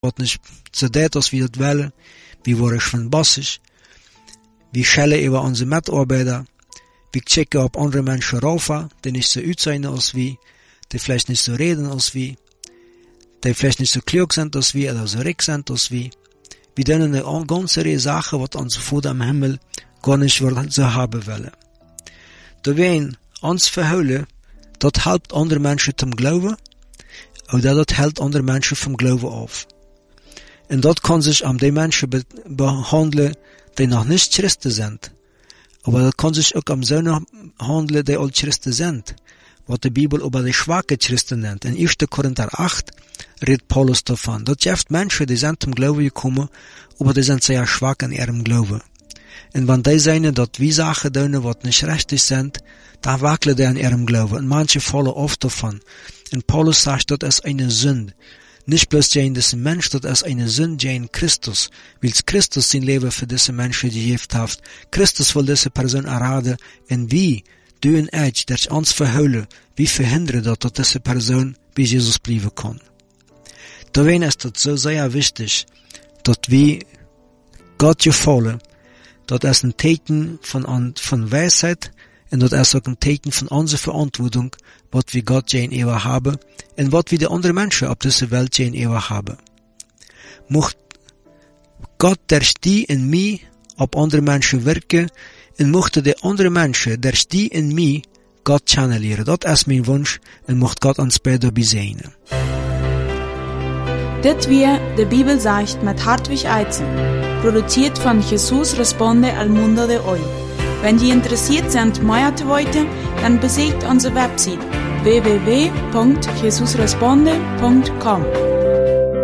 wat nicht so deed als wie dat willen, wie worden van bassisch, wie schellen über unsere Mitarbeiter, wie checken op andere Menschen rauf, die nicht so uitzien als wie, die vielleicht nicht so reden als wie, die vielleicht nicht so klug sind als wie, oder so reich sind als wie. Wir denen eine ganze Reihe Sachen, was unser Vater im Himmel gar nicht so haben wollen. Da wen uns verhüllen, das helpt andere Menschen zum Glauben, oder das hält andere Menschen vom Glauben auf. Und das kann sich an die Menschen behandeln, die noch nicht Christen sind. Aber das kann sich auch am Söhne handeln, die all Christen sind. Was die Bibel über die schwache Christen nennt. In 1. Korinther 8 redet Paulus davon. Dort gibt Menschen, die sind zum Glauben gekommen, aber die sind sehr schwach in ihrem Glauben. Und wenn die sehen, dass wir Sachen tun, was nicht richtig sind, dann wackeln die an ihrem Glauben. Und manche fallen oft davon. Und Paulus sagt, das ist eine Sünde. Nicht bloß gegen diesen Mensch, das ist eine Sünde gegen Christus. Weil Christus sein Leben für diese Menschen gegeben hat. Christus will diese Person erraten. Und wie du und ich, der uns verhüllen, wie verhindern das, dass diese Person bei Jesus bleiben kann. Daher ist es so sehr wichtig, dass wir Gott gefallen, das ist ein Zeichen von Weisheit und das ist auch ein Zeichen von unserer Verantwortung, was wir Gott gegenüber haben und was wir die anderen Menschen auf dieser Welt gegenüber haben. Mocht Gott durch die in mir auf andere Menschen wirken und mochten die andere Menschen durch die in mir Gott kennenlernen. Das ist mein Wunsch und mocht Gott uns beide besegnen. Dit weer de Bibel sagt mit Hartwig Eizen, produziert von Jesus Responde al Mundo de Hoy. Wenn die interessiert sind, mehr zu wollen, dann besucht unsere Website www.jesusresponde.com.